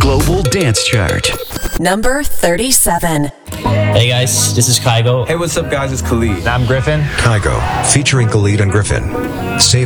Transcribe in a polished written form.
Global Dance Chart. Number 37. Hey guys, this is Kygo. Hey, what's up, guys? It's Khalid. I'm Griffin. Kygo, featuring Khalid and Griffin. Save